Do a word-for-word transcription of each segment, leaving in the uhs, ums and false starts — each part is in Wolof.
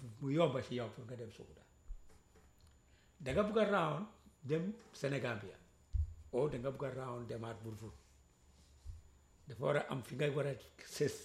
mu yomba ci yow pour nga dem Sukuta da nga bëgg a round dem Sénégambia o da nga bëgg a round demaat Brufut dafa war a am fi ngay war a sës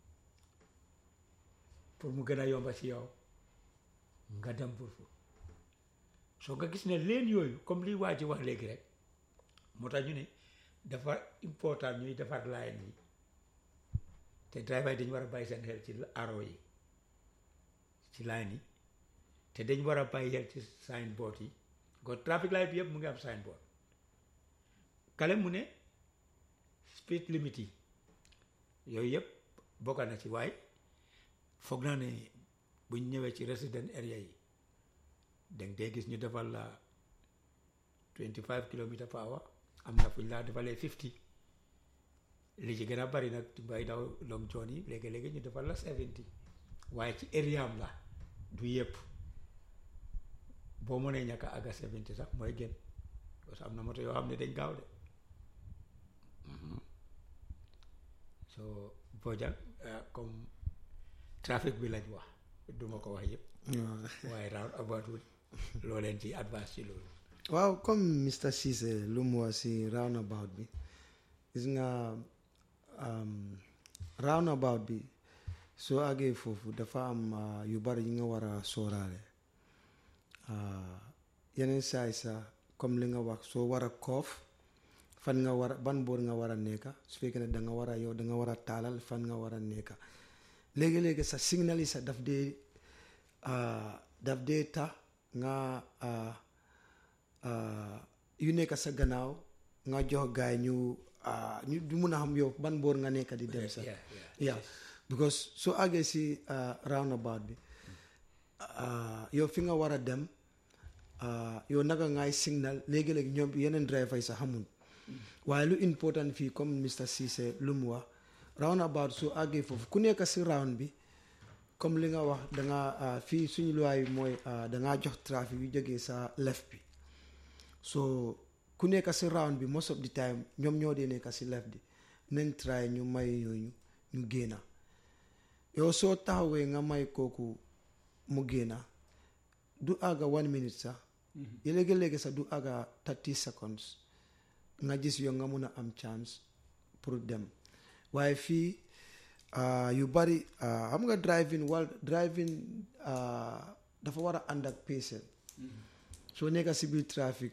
pour mu gën a yomba ci yow nga dem Brufut soo nga gis ne leen yooyu comme li waa ji wax léegi rek moo tax ñu ne dafa important ñuy defar line yi te driver yi dañu war a bàyyi seen xel ci aro yi ci line yi te dañ war a bàyyi xel ci signboard yi kon traffic light bi yëpp mu ngi am signboard kale mu ne speed limit yi yooyu yëpp bokk na ci waaye foog naa ne buñ ñëwee ci resident area yi danga dee gis ñu defal la twenty five kilomètres per hour am na fu ñu laa defalee fifty li ci gën a bari nag bay daw long joon yi léegi-léegi ñu defal la seventy waaye ci area am la du yëpp boo mënee ñàkk a àgga seventy sax mooy gën parce que am na moto yoo xam ne dañ gaaw de so Bojang comme trafic bi lañ wax duma ko wax yëpp waaye round about loo leen ci advice ci loolu waaw comme mister Cissé lu mu wax si roundabout bi gis nga roundabout bi soo àggee foofu dafa am yu bari yi nga war a sóoraale yeneen saay sa comme li nga wax soo war a koof fan nga war a ban boor nga war a nekka su fekkee ne da nga war a yow da nga war a taalal fan nga war a nekka léegi-léegi sa signal yi sa daf dee daf dee tax nga yu nekk sa gannaaw nga jox gaay ñu ñu du mun a xam yow ban boor nga nekk di dem sax yeah because soo àggee si roundabout bi yow fi nga war a dem yow naka ngay signal léegi-léegi ñoom yeneen driver yi sax xamul waaye lu important fii comme mister Cissé lu mu wax roundabout soo àggee foofu ku nekk si round bi comme li nga wax danga fii suñu luwaay bi mooy dangaa jox trafic yu jógee sa left bi so ku nekk si round bi most of the time ñoom ñoo dee nekk si left bi nañ try ñu may ñooñu ñu génna yow soo taxawee nga may kooku mu génna du àgga one minute sax léegi-léegi sax du àgga thirty seconds nga gis yow nga mun a am chance pour dem waaye fii yu bari xam nga driving wal driving dafa war a ànd ak patient soo nekka si biir trafic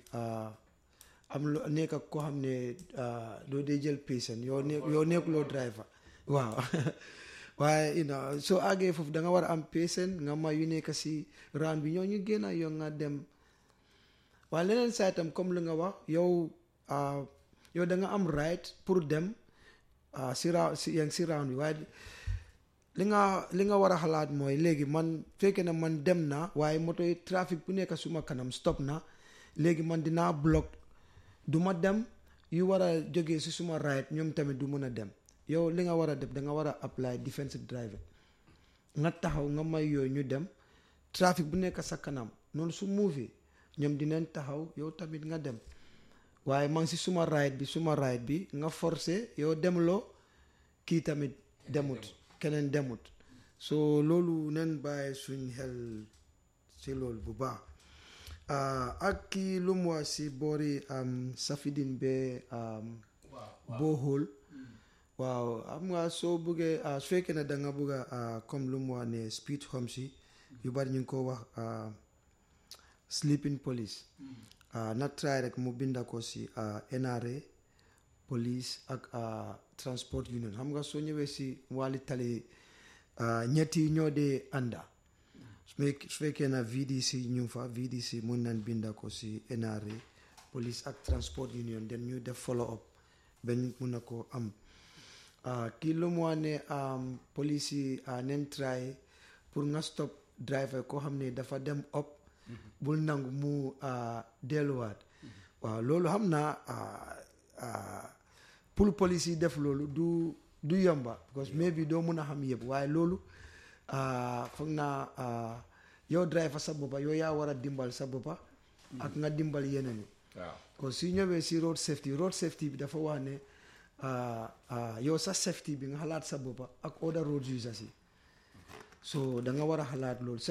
am lu nekka koo xam ne doo dee jël patient yow ne yow nekkuloo driver waaw waaye you know soo àggee foofu da nga war a am patient nga may yu nekk si round bi ñoo ñu génn yow nga dem waaye leneen saa itam comme lu nga wax yow yow da nga am right pour dem si ra si yaa ngi si round bi waaye li nga li nga war a xalaat mooy léegi man fekkee na man dem na waaye moto yi trafic bu nekk suma kanam stop na léegi man dinaa block du ma dem yu war a jógee si suma right ñoom tamit du mën a dem yow li nga war a def da nga war a apply defensive driving nga taxaw nga may yooyu ñu dem trafic bu nekk sa kanam noonu su move ñoom dinañ taxaw yow tamit nga dem waaye man si suma right bi suma right bi nga forcé yow demloo kii tamit demut keneen demut so loolu nen bàyyi suñ xel si loolu bu baax ak kii lu mu wax si boori Safidin be Bohol waaw xam nga soo bëggee su fekkee ne da nga bëgg a comme lu mu wax ne speed humps yi yu bari ñu ngi ko wax sleeping police na try rek mu binda ko si N R A police ak transport union xam nga soo ñëwee si wàlli tali ñetti ñoo dee ànda su fekkee na V D C ñu fa V D C mun nañ binda ko si N R A police ak transport union den ñu def follow up ben mun na ko am kii lu mu wax ne police yi nen try pour nga stop driver koo xam ne dafa dem up bul nangu mu delluwaat waaw loolu xam naa pour police yi def loolu du du yomba because maybe doo mun a xam yëpp waaye loolu foog naa yow driver sa boppa yow yaa war a dimbal sa boppa ak nga dimbal yeneen yi kon su ñëwee si road safety road safety bi dafa wax ne yow sa safety bi nga xalaat sa boppa ak other road users yi so da nga war a xalaat loolu